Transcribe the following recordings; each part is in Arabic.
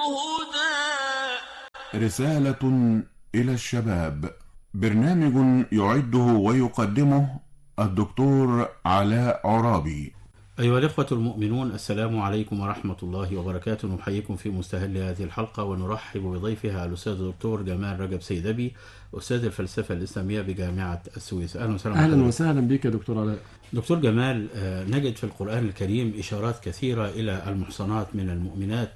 هدى. رسالة إلى الشباب، برنامج يعده ويقدمه الدكتور علاء عرابي. أيها الإخوة المؤمنون، السلام عليكم ورحمة الله وبركاته. نحييكم في مستهل هذه الحلقة ونرحب بضيفها الأستاذ الدكتور جمال رجب سيدبي، أستاذ الفلسفة الإسلامية بجامعة السويس. أهلا وسهلا بك يا دكتور علاء. دكتور جمال، نجد في القرآن الكريم إشارات كثيرة إلى المحصنات من المؤمنات،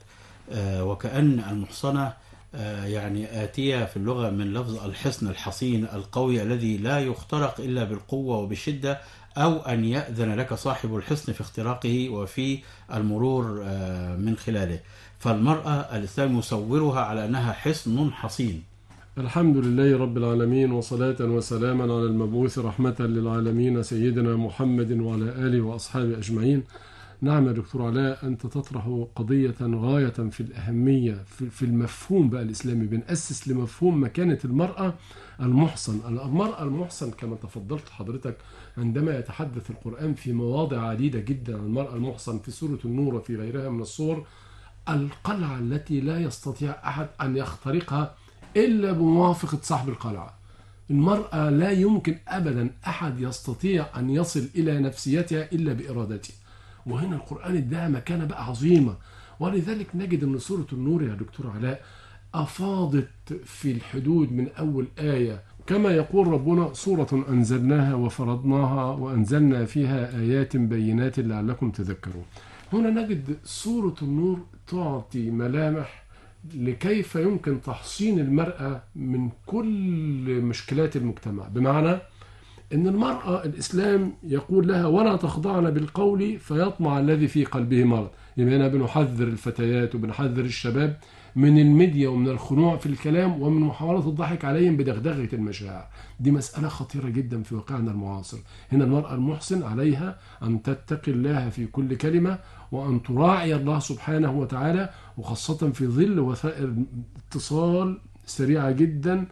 وكأن المحصنة يعني آتية في اللغة من لفظ الحصن الحصين القوي الذي لا يخترق إلا بالقوة وبالشدة، أو أن يأذن لك صاحب الحصن في اختراقه وفي المرور من خلاله. فالمرأة الإسلام يصورها على أنها حصن حصين. الحمد لله رب العالمين، وصلاة وسلاما على المبعوث رحمة للعالمين سيدنا محمد وعلى آله وأصحابه أجمعين. نعم يا دكتور علاء، أنت تطرح قضية غاية في الأهمية في المفهوم بقى الإسلامي. بنأسس لمفهوم مكانة المرأة المحصن. المرأة المحصن كما تفضلت حضرتك عندما يتحدث القرآن في مواضع عديدة جدا عن المرأة المحصن في سورة النور وفي غيرها من الصور، القلعة التي لا يستطيع أحد أن يخترقها إلا بموافقة صاحب القلعة. المرأة لا يمكن أبدا أحد يستطيع أن يصل إلى نفسيتها إلا بإرادته. وهنا القرآن اداها مكانة بقى عظيمة، ولذلك نجد أن سورة النور يا دكتور علاء أفاضت في الحدود من أول آية، كما يقول ربنا: سورة أنزلناها وفرضناها وأنزلنا فيها آيات بينات لعلكم تذكرون. هنا نجد سورة النور تعطي ملامح لكيف يمكن تحصين المرأة من كل مشكلات المجتمع. بمعنى إن المرأة الإسلام يقول لها: ولا تخضعن بالقول فيطمع الذي في قلبه مرض. يبقى هنا بنحذر الفتيات وبنحذر الشباب من الميديا ومن الخنوع في الكلام ومن محاولة الضحك عليهم بدغدغة المشاعر. دي مسألة خطيرة جدا في واقعنا المعاصر. هنا المرأة المحسن عليها أن تتقي الله في كل كلمة، وأن تراعي الله سبحانه وتعالى، وخاصة في ظل وسائل اتصال سريعة جدا،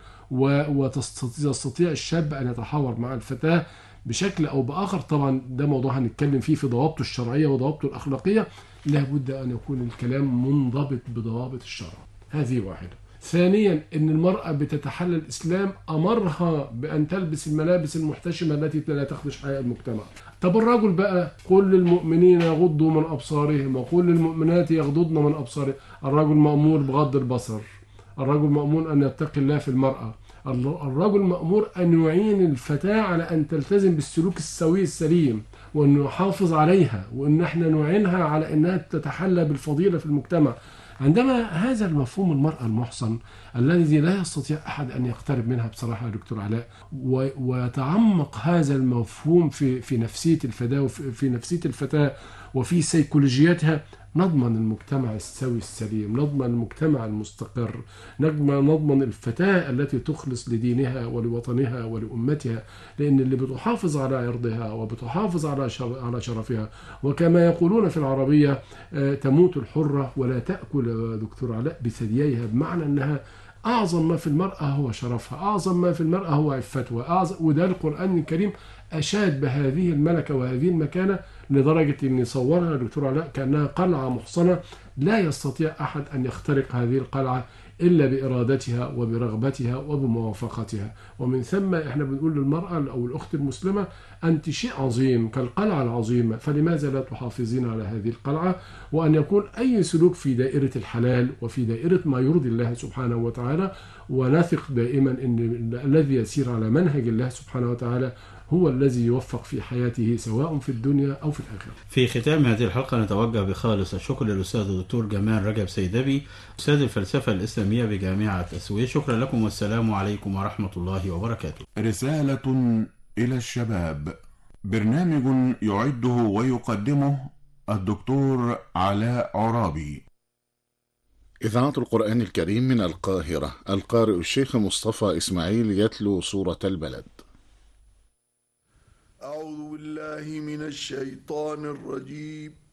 وتستطيع الشاب أن يتحاور مع الفتاة بشكل أو بآخر. طبعا ده موضوع هنتكلم فيه في ضوابطه الشرعية وضوابطه الأخلاقية. لابد أن يكون الكلام منضبط بضوابط الشرع. هذه واحدة. ثانيا، أن المرأة بتتحلى الإسلام أمرها بأن تلبس الملابس المحتشمة التي لا تخدش حياء المجتمع. طب الرجل بقى: قل للمؤمنين يغضوا من أبصارهم وقل للمؤمنات يغضضن من أبصارهم. الرجل مأمور بغض البصر، الرجل مأمور أن يتقي الله في المرأة، الرجل مأمور أن يعين الفتاة على أن تلتزم بالسلوك السوي السليم، وأن يحافظ عليها، وأن احنا نعينها على أنها تتحلى بالفضيلة في المجتمع. عندما هذا المفهوم المرأة المحصن الذي لا يستطيع أحد أن يقترب منها بصراحة يا دكتور علاء، ويتعمق هذا المفهوم في نفسية الفتاة وفي نفسية الفتاة وفي سيكولوجياتها، نضمن المجتمع السوي السليم، نضمن المجتمع المستقر، نضمن الفتاة التي تخلص لدينها ولوطنها ولأمتها، لأن اللي بتحافظ على عرضها وبتحافظ على شرفها. وكما يقولون في العربية: تموت الحرة ولا تأكل دكتور علاء بثدييها. بمعنى أنها أعظم ما في المرأة هو شرفها، أعظم ما في المرأة هو عفتها، وده القرآن الكريم أشاد بهذه الملكة وهذه المكانة، لدرجة أن صورها دكتور علاء كأنها قلعة محصنة لا يستطيع أحد أن يخترق هذه القلعة إلا بإرادتها وبرغبتها وبموافقتها. ومن ثم إحنا بنقول للمرأة أو الأخت المسلمة: أنت شيء عظيم كالقلعة العظيمة، فلماذا لا تحافظين على هذه القلعة؟ وأن يكون أي سلوك في دائرة الحلال وفي دائرة ما يرضي الله سبحانه وتعالى، ونثق دائما أن الذي يسير على منهج الله سبحانه وتعالى هو الذي يوفق في حياته سواء في الدنيا أو في الآخرة. في ختام هذه الحلقة نتوجه بخالص الشكر للأستاذ الدكتور جمال رجب سيدبي، أستاذ الفلسفة الإسلامية بجامعة السويس. شكرا لكم والسلام عليكم ورحمة الله وبركاته. رسالة إلى الشباب، برنامج يعده ويقدمه الدكتور علاء عرابي. إذاعة القرآن الكريم من القاهرة، القارئ الشيخ مصطفى إسماعيل يتلو سورة البلد. أعوذ بالله من الشيطان الرجيم.